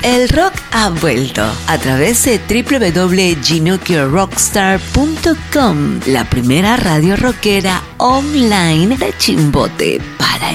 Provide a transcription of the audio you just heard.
El rock ha vuelto a través de www.ginokirrockstar.com, la primera radio rockera online de Chimbote.